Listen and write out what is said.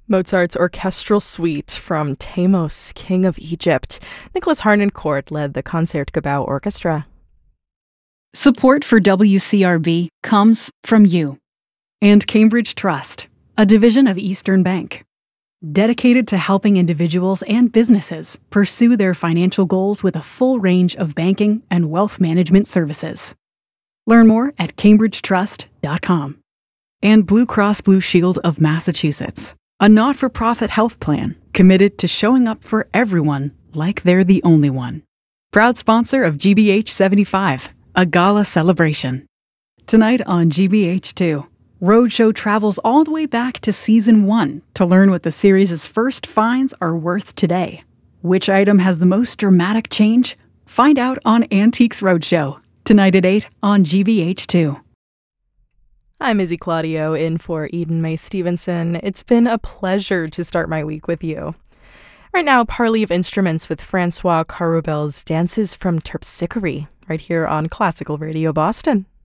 Mozart's orchestral suite from Thamos, King of Egypt. Nicholas Harnoncourt led the Concertgebouw Orchestra. Support for WCRB comes from you. And Cambridge Trust, a division of Eastern Bank. Dedicated to helping individuals and businesses pursue their financial goals with a full range of banking and wealth management services. Learn more at cambridgetrust.com. And Blue Cross Blue Shield of Massachusetts, a not-for-profit health plan committed to showing up for everyone like they're the only one. Proud sponsor of GBH 75, a gala celebration. Tonight on GBH2, Roadshow travels all the way back to Season 1 to learn what the series' first finds are worth today. Which item has the most dramatic change? Find out on Antiques Roadshow, tonight at 8 on GBH2. I'm Izzy Claudio in for Eden May Stevenson. It's been a pleasure to start my week with you. Right now, Parley of Instruments with Francois Carubel's Dances from Terpsichore, right here on Classical Radio Boston.